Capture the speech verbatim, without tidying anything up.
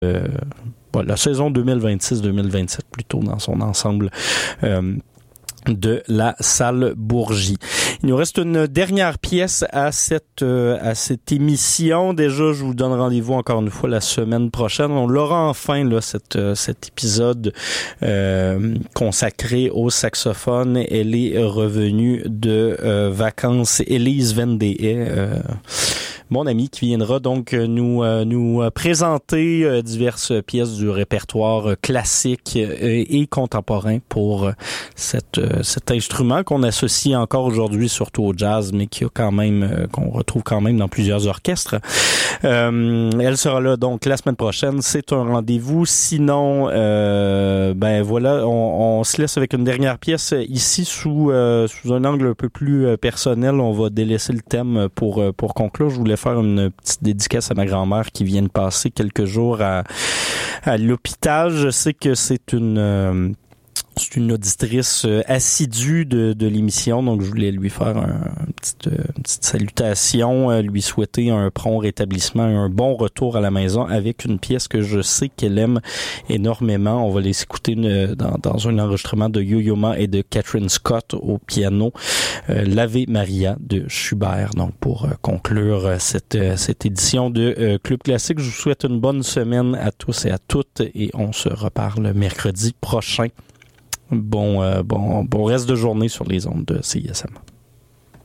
euh, ouais, la saison deux mille vingt-six deux mille vingt-sept plutôt dans son ensemble. Euh, de la salle Bourgie. Il nous reste une dernière pièce à cette euh, à cette émission. Déjà, je vous donne rendez-vous encore une fois la semaine prochaine. On l'aura enfin là cette euh, cet épisode euh, consacré au saxophone. Elle est revenue de euh, vacances. Élise Vendée, euh, mon ami, qui viendra donc nous euh, nous présenter euh, diverses pièces du répertoire classique euh, et contemporain pour euh, cette euh, cet instrument qu'on associe encore aujourd'hui surtout au jazz, mais qui a quand même euh, qu'on retrouve quand même dans plusieurs orchestres. Euh, elle sera là donc la semaine prochaine. C'est un rendez-vous. Sinon, euh, ben voilà, on, on se laisse avec une dernière pièce ici sous euh, sous un angle un peu plus euh, personnel. On va délaisser le thème pour euh, pour conclure. Je voulais faire une petite dédicace à ma grand-mère qui vient de passer quelques jours à à l'hôpital. Je sais que c'est une euh, C'est une auditrice euh, assidue de, de l'émission, donc je voulais lui faire un, une, petite, euh, une petite salutation, euh, lui souhaiter un prompt rétablissement et un bon retour à la maison avec une pièce que je sais qu'elle aime énormément. On va les écouter une, dans, dans un enregistrement de Yo-Yo Ma et de Catherine Scott au piano, euh, l'Ave Maria de Schubert. Donc pour euh, conclure euh, cette, euh, cette édition de euh, Club Classique, je vous souhaite une bonne semaine à tous et à toutes et on se reparle mercredi prochain. Bon, euh, bon, bon reste de journée sur les ondes de C I S M.